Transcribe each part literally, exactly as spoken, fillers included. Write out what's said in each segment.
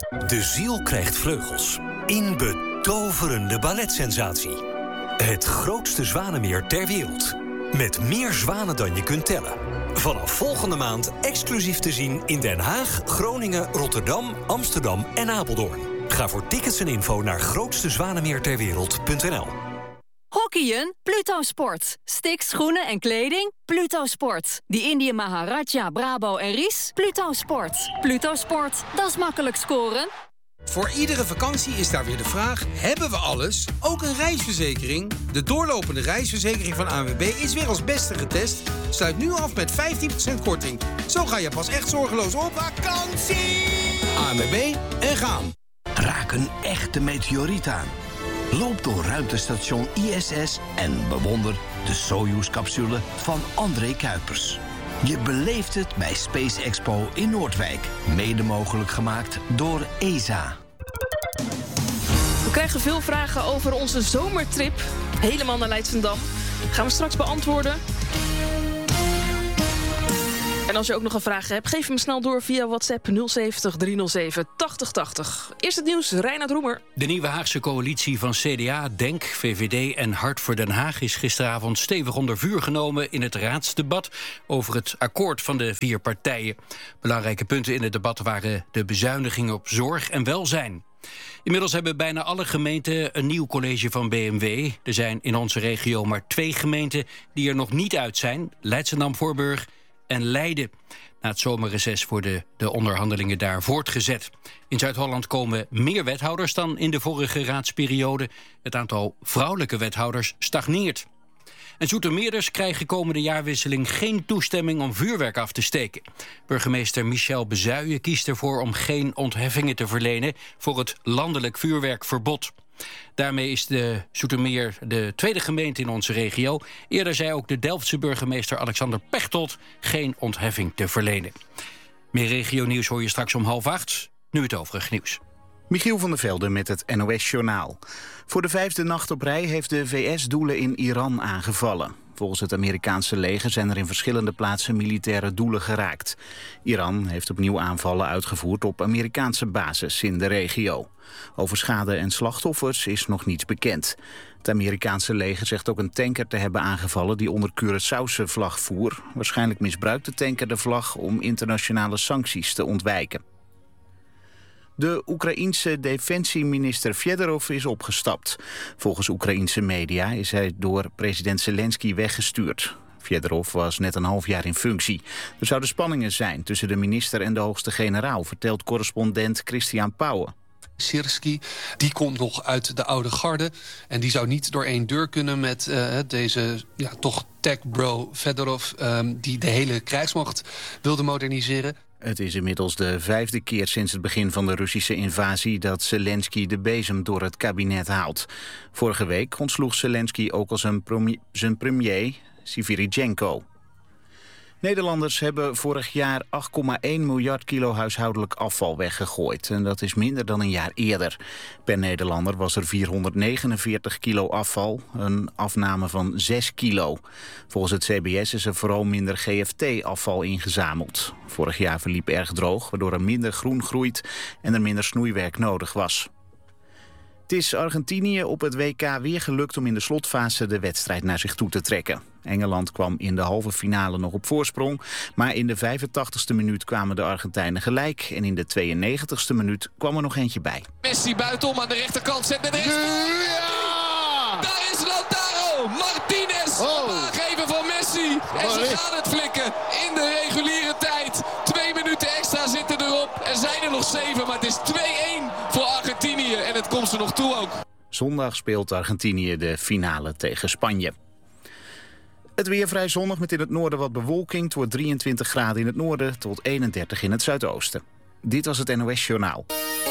De ziel krijgt vleugels. In betoverende balletsensatie. Het grootste zwanenmeer ter wereld. Met meer zwanen dan je kunt tellen. Vanaf volgende maand exclusief te zien in Den Haag, Groningen, Rotterdam, Amsterdam en Apeldoorn. Ga voor tickets en info naar grootste zwanenmeer ter wereld punt n l. Hockeyen? Pluto Sport. Sticks, schoenen en kleding? Pluto Sport. Die Indië Maharaja, Brabo en Ries? Pluto Sport. Pluto Sport, dat is makkelijk scoren. Voor iedere vakantie is daar weer de vraag: hebben we alles? Ook een reisverzekering? De doorlopende reisverzekering van A N W B is weer als beste getest. Sluit nu af met vijftien procent korting. Zo ga je pas echt zorgeloos op vakantie. A N W B en gaan. Raak een echte meteoriet aan. Loop door ruimtestation I S S en bewonder de Soyuz-capsule van André Kuipers. Je beleeft het bij Space Expo in Noordwijk. Mede mogelijk gemaakt door E S A. We krijgen veel vragen over onze zomertrip. Helemaal naar Leidschendam. Gaan we straks beantwoorden. En als je ook nog een vraag hebt, geef hem snel door via WhatsApp nul zeventig driehonderdzeven tachtig tachtig. Eerst het nieuws, Reinhard Roemer. De nieuwe Haagse coalitie van C D A, DENK, V V D en Hart voor Den Haag is gisteravond stevig onder vuur genomen in het raadsdebat over het akkoord van de vier partijen. Belangrijke punten in het debat waren de bezuinigingen op zorg en welzijn. Inmiddels hebben bijna alle gemeenten een nieuw college van B M W. Er zijn in onze regio maar twee gemeenten die er nog niet uit zijn: Leidschendam-Voorburg en Leiden. Na het zomerreces worden de onderhandelingen daar voortgezet. In Zuid-Holland komen meer wethouders dan in de vorige raadsperiode. Het aantal vrouwelijke wethouders stagneert. En Zoetermeerders krijgen komende jaarwisseling geen toestemming om vuurwerk af te steken. Burgemeester Michel Bezuijen kiest ervoor om geen ontheffingen te verlenen voor het landelijk vuurwerkverbod. Daarmee is de Zoetermeer de tweede gemeente in onze regio. Eerder zei ook de Delftse burgemeester Alexander Pechtold geen ontheffing te verlenen. Meer regionieuws hoor je straks om half acht. Nu het overige nieuws. Michiel van der Velde met het N O S-journaal. Voor de vijfde nacht op rij heeft de V S doelen in Iran aangevallen. Volgens het Amerikaanse leger zijn er in verschillende plaatsen militaire doelen geraakt. Iran heeft opnieuw aanvallen uitgevoerd op Amerikaanse bases in de regio. Over schade en slachtoffers is nog niets bekend. Het Amerikaanse leger zegt ook een tanker te hebben aangevallen die onder Curaçaose vlag voer. Waarschijnlijk misbruikt de tanker de vlag om internationale sancties te ontwijken. De Oekraïense defensieminister Fedorov is opgestapt. Volgens Oekraïense media is hij door president Zelensky weggestuurd. Fedorov was net een half jaar in functie. Er zouden spanningen zijn tussen de minister en de hoogste generaal, vertelt correspondent Christian Pauwen. Sirski, die komt nog uit de oude garde. En die zou niet door één deur kunnen met uh, deze ja, toch tech-bro Fedorov, um, die de hele krijgsmacht wilde moderniseren. Het is inmiddels de vijfde keer sinds het begin van de Russische invasie dat Zelensky de bezem door het kabinet haalt. Vorige week ontsloeg Zelensky ook al zijn, promi- zijn premier, Svyrijenko. Nederlanders hebben vorig jaar acht komma één miljard kilo huishoudelijk afval weggegooid. En dat is minder dan een jaar eerder. Per Nederlander was er vierhonderdnegenenveertig kilo afval, een afname van zes kilo. Volgens het C B S is er vooral minder G F T-afval ingezameld. Vorig jaar verliep erg droog, waardoor er minder groen groeit en er minder snoeiwerk nodig was. Het is Argentinië op het W K weer gelukt om in de slotfase de wedstrijd naar zich toe te trekken. Engeland kwam in de halve finale nog op voorsprong, maar in de vijfentachtigste minuut kwamen de Argentijnen gelijk en in de tweeënnegentigste minuut kwam er nog eentje bij. Messi buitenom aan de rechterkant zet met de rechts. Ja! Daar is Lautaro Martinez. Oh. Aangeven van Messi. En ze gaan het flikken in de reguliere tijd. Twee minuten extra zitten erop. Er zijn er nog zeven, maar het is twee-één voor Argentinië. En het komt er nog toe ook. Zondag speelt Argentinië de finale tegen Spanje. Het weer vrij zonnig met in het noorden wat bewolking. Het wordt drieëntwintig graden in het noorden tot eenendertig in het zuidoosten. Dit was het N O S-journaal.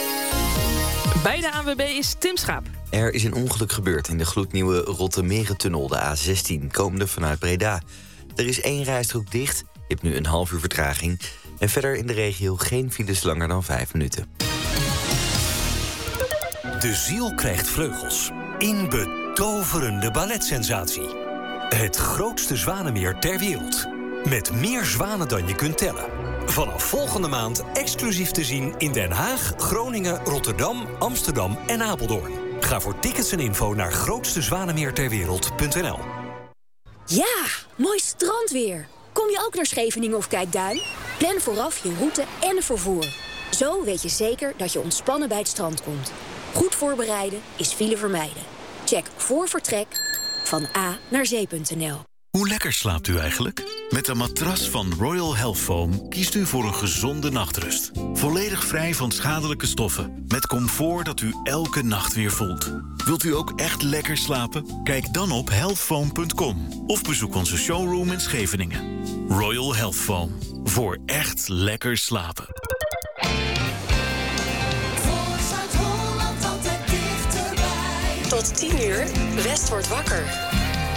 Bij de A N W B is Tim Schaap. Er is een ongeluk gebeurd in de gloednieuwe Rottermerentunnel, de A zestien, komende vanuit Breda. Er is één rijstrook dicht, je hebt nu een half uur vertraging. En verder in de regio geen files langer dan vijf minuten. De ziel krijgt vleugels. In betoverende balletsensatie. Het grootste zwanenmeer ter wereld. Met meer zwanen dan je kunt tellen. Vanaf volgende maand exclusief te zien in Den Haag, Groningen, Rotterdam, Amsterdam en Apeldoorn. Ga voor tickets en info naar grootste zwanemeer ter wereld punt n l. Ja, mooi strandweer. Kom je ook naar Scheveningen of Kijkduin? Plan vooraf je route en vervoer. Zo weet je zeker dat je ontspannen bij het strand komt. Goed voorbereiden is file vermijden. Check voor vertrek van A naar zee punt n l. Hoe lekker slaapt u eigenlijk? Met een matras van Royal Health Foam kiest u voor een gezonde nachtrust. Volledig vrij van schadelijke stoffen. Met comfort dat u elke nacht weer voelt. Wilt u ook echt lekker slapen? Kijk dan op health foam punt com of bezoek onze showroom in Scheveningen. Royal Health Foam. Voor echt lekker slapen. Tot tien uur, West wordt wakker.